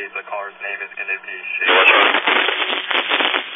the caller's name is going to be Shane.